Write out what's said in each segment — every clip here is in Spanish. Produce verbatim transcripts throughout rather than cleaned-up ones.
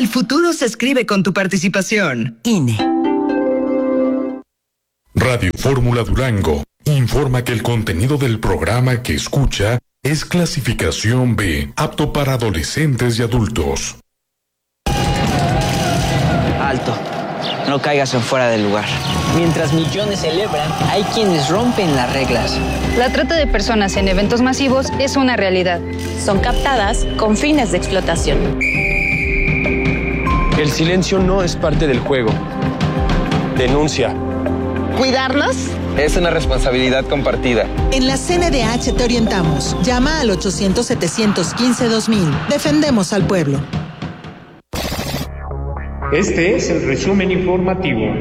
El futuro se escribe con tu participación. I N E. Radio Fórmula Durango informa que el contenido del programa que escucha es clasificación B, apto para adolescentes y adultos. Alto, no caigas en fuera del lugar. Mientras millones celebran, hay quienes rompen las reglas. La trata de personas en eventos masivos es una realidad. Son captadas con fines de explotación. El silencio no es parte del juego. Denuncia. ¿Cuidarnos? Es una responsabilidad compartida. En la C N D H te orientamos. Llama al ochocientos, setecientos quince, dos mil. Defendemos al pueblo. Este es el resumen informativo.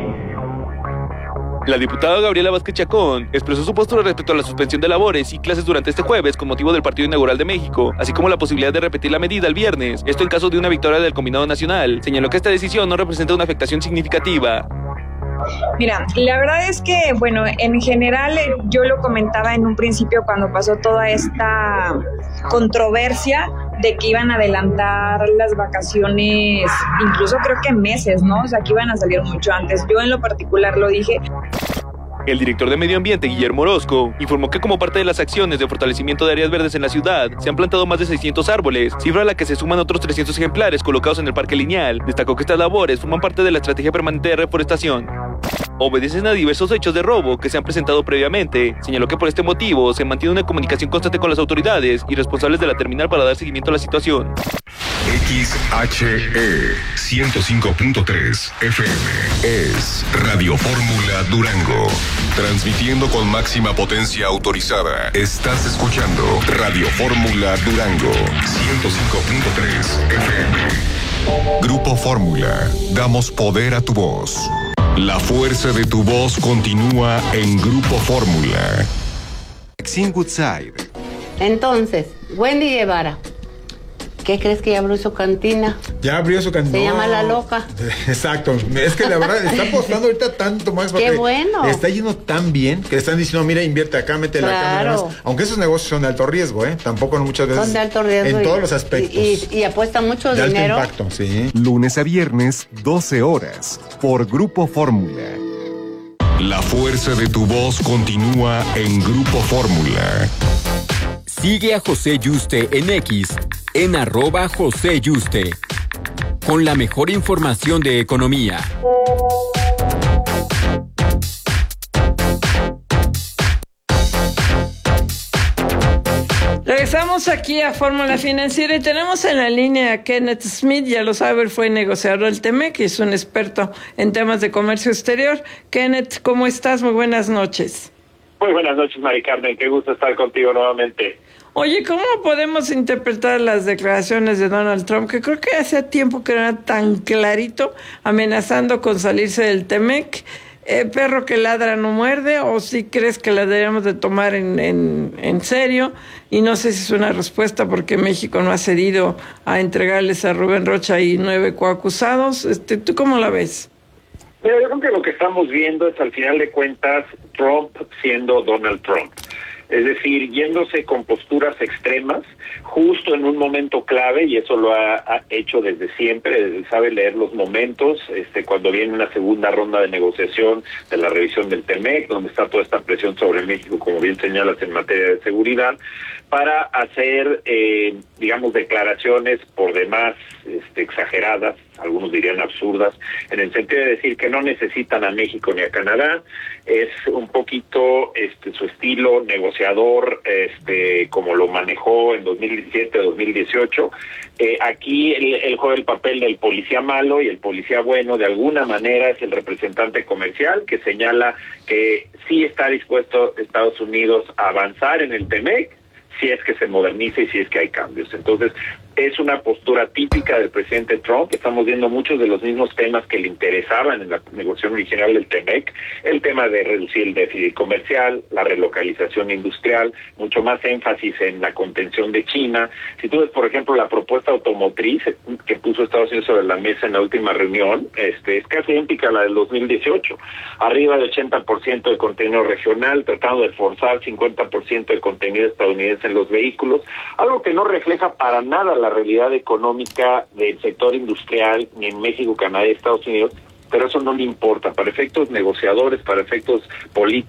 La diputada Gabriela Vázquez Chacón expresó su postura respecto a la suspensión de labores y clases durante este jueves con motivo del partido inaugural de México, así como la posibilidad de repetir la medida el viernes, esto en caso de una victoria del combinado nacional. Señaló que esta decisión no representa una afectación significativa. Mira, la verdad es que, bueno, en general yo lo comentaba en un principio cuando pasó toda esta controversia de que iban a adelantar las vacaciones, incluso creo que meses, ¿no? O sea, que iban a salir mucho antes. Yo en lo particular lo dije. El director de Medio Ambiente, Guillermo Orozco, informó que como parte de las acciones de fortalecimiento de áreas verdes en la ciudad, se han plantado más de seiscientos árboles, cifra a la que se suman otros trescientos ejemplares colocados en el Parque Lineal. Destacó que estas labores forman parte de la estrategia permanente de reforestación. Obedecen a diversos hechos de robo que se han presentado previamente. Señaló que por este motivo se mantiene una comunicación constante con las autoridades y responsables de la terminal para dar seguimiento a la situación. X H E ciento cinco punto tres F M es Radio Fórmula Durango. Transmitiendo con máxima potencia autorizada. Estás escuchando Radio Fórmula Durango ciento cinco punto tres F M. Grupo Fórmula. Damos poder a tu voz. La fuerza de tu voz continúa en Grupo Fórmula. Maxine Woodside. Entonces, Wendy Guevara, ¿qué crees que ya abrió su cantina? Ya abrió su cantina. Se llama La Loca. Exacto. Es que la verdad está apostando ahorita tanto más. Qué bueno. Está yendo tan bien que le están diciendo, mira, invierte acá, métela claro. acá. Más. Aunque esos negocios son de alto riesgo, ¿eh? Tampoco no muchas veces. Son de alto riesgo. En y, todos los aspectos. Y, y, y apuestan mucho de dinero. Alto impacto, sí. Lunes a viernes, doce horas, por Grupo Fórmula. La fuerza de tu voz continúa en Grupo Fórmula. Sigue a José Yuste en X, en arroba José Yuste, con la mejor información de economía. Regresamos aquí a Fórmula Financiera y tenemos en la línea a Kenneth Smith, ya lo sabe, fue negociador del T M E C y es un experto en temas de comercio exterior. Kenneth, ¿cómo estás? Muy buenas noches. Muy buenas noches, Mari Carmen, qué gusto estar contigo nuevamente. Oye, ¿cómo podemos interpretar las declaraciones de Donald Trump, que creo que hace tiempo que no era tan clarito, amenazando con salirse del T M E C? Eh, perro que ladra no muerde, o si crees que la deberíamos de tomar en, en, en serio, y no sé si es una respuesta porque México no ha cedido a entregarles a Rubén Rocha y nueve coacusados. Este, ¿tú cómo la ves? Mira, yo creo que lo que estamos viendo es, al final de cuentas, Trump siendo Donald Trump. Es decir, yéndose con posturas extremas, justo en un momento clave, y eso lo ha, ha hecho desde siempre, sabe leer los momentos, este, cuando viene una segunda ronda de negociación de la revisión del T M E C, donde está toda esta presión sobre México, como bien señalas, en materia de seguridad, para hacer, eh, digamos, declaraciones por demás este, exageradas, algunos dirían absurdas, en el sentido de decir que no necesitan a México ni a Canadá. Es un poquito este su estilo negociador, este como lo manejó en dos mil diecisiete, dos mil dieciocho. Eh, aquí él, él juega el papel del policía malo, y el policía bueno de alguna manera es el representante comercial que señala que sí está dispuesto Estados Unidos a avanzar en el T M E C, si es que se moderniza y si es que hay cambios. Entonces, es una postura típica del presidente Trump. Estamos viendo muchos de los mismos temas que le interesaban en la negociación original del T M E C, el tema de reducir el déficit comercial, la relocalización industrial, mucho más énfasis en la contención de China. Si tú ves, por ejemplo, la propuesta automotriz que puso Estados Unidos sobre la mesa en la última reunión, este es casi idéntica a la del dos mil dieciocho. Arriba del ochenta por ciento de contenido regional, tratando de forzar cincuenta por ciento de contenido estadounidense en los vehículos, algo que no refleja para nada la realidad económica del sector industrial ni en México, Canadá y Estados Unidos, pero eso no le importa. Para efectos negociadores, para efectos políticos,